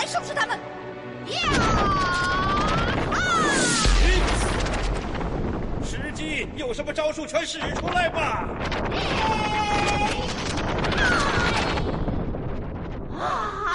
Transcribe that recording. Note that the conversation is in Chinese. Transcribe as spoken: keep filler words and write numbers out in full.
收拾他们！呀！啊！ 时机有什么招数全使出来吧！ 啊！